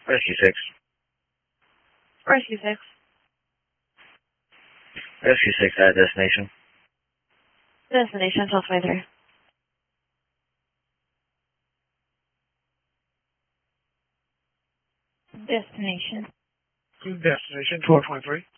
Rescue 6. Rescue 6. Rescue 6 at destination. Destination 1223. Destination. Destination 1223.